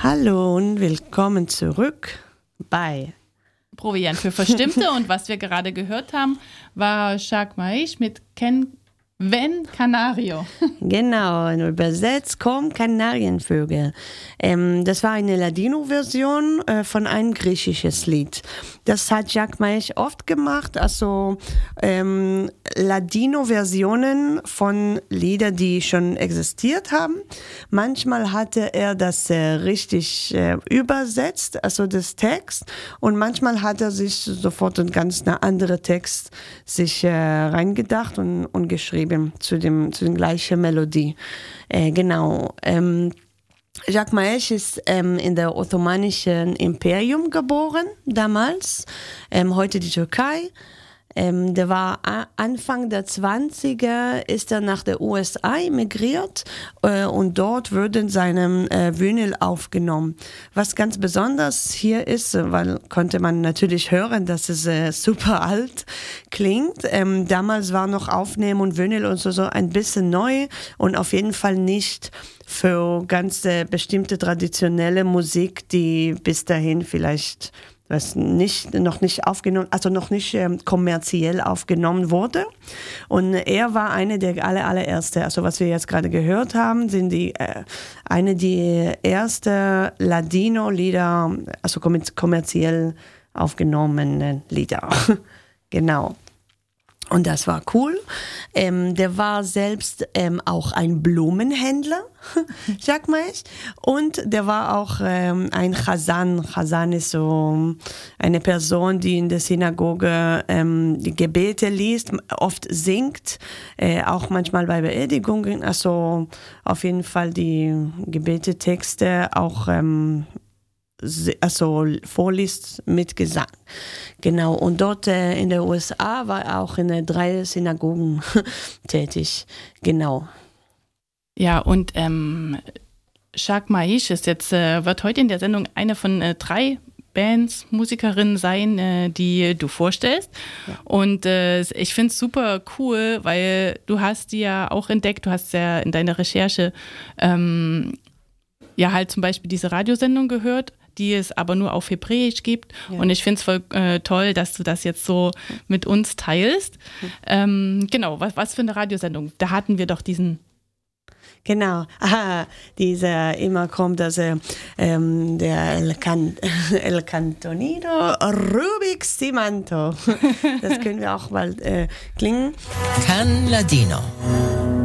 Hallo und willkommen zurück bei Proviant für Verstimmte. Und was wir gerade gehört haben, war Jacques Maisch mit Ven Canario. Genau, übersetzt Komm Kanarienvögel. Das war eine Ladino-Version von einem griechisches Lied. Das hat Jacques Maisch oft gemacht, also Ladino-Versionen von Liedern, die schon existiert haben. Manchmal hatte er das richtig übersetzt, also das Text, und manchmal hat er sich sofort einen ganz anderen Text sich reingedacht und geschrieben zu den gleichen Melodie. Genau. Jacques Maisch ist in der Ottomanischen Imperium geboren, damals, heute die Türkei. Der war Anfang der 20er, ist er nach der USA emigriert und dort wurden seine Vinyl aufgenommen. Was ganz besonders hier ist, weil konnte man natürlich hören, dass es super alt klingt. Damals war noch Aufnehmen und Vinyl und so ein bisschen neu und auf jeden Fall nicht für ganz bestimmte traditionelle Musik, die bis dahin vielleicht noch nicht aufgenommen, also noch nicht kommerziell aufgenommen wurde. Und er war eine der allererste, also was wir jetzt gerade gehört haben, sind eine der ersten Ladino-Lieder, also kommerziell aufgenommenen Lieder. Genau. Und das war cool. Der war selbst auch ein Blumenhändler, Jacques Maisch. Und der war auch ein Chazan. Chazan ist so eine Person, die in der Synagoge die Gebete liest, oft singt, auch manchmal bei Beerdigungen. Also auf jeden Fall die Gebetetexte auch vorliest mit Gesang. Genau, und dort in der USA war er auch in 3 Synagogen tätig. Genau. Ja, und Jacques Maisch ist jetzt, wird heute in der Sendung eine von 3 Bands, Musikerinnen sein, die du vorstellst. Ja. Und ich finde es super cool, weil du hast die ja auch entdeckt, du hast ja in deiner Recherche ja halt zum Beispiel diese Radiosendung gehört, die es aber nur auf Hebräisch gibt. Ja. Und ich finde es voll toll, dass du das jetzt so mit uns teilst. Genau, was für eine Radiosendung? Da hatten wir doch diesen... Genau, dieser immer kommt, der El Cantonino Rubik Simanto. Das können wir auch bald klingen. Can Ladino.